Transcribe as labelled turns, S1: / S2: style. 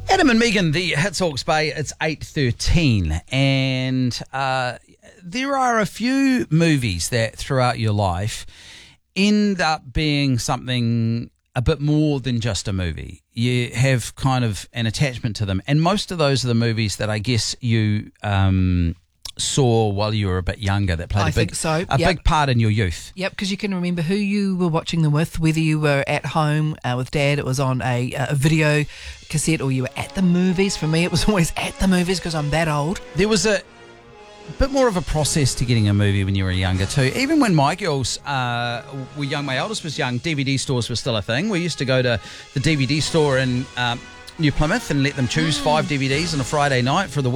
S1: Adam and Megan, the Hits Hawke's Bay, it's 8:13, and there are a few movies that throughout your life end up being something a bit more than just a movie. You have kind of an attachment to them, and most of those are the movies that I guess you saw while you were a bit younger that played a big part in your youth.
S2: Yep, because you can remember who you were watching them with, whether you were at home with Dad, it was on a video cassette, or you were at the movies. For me, it was always at the movies because I'm that old.
S1: There was a bit more of a process to getting a movie when you were younger too. Even when my girls were young, my eldest was young, DVD stores were still a thing. We used to go to the DVD store in New Plymouth and let them choose 5 DVDs on a Friday night for the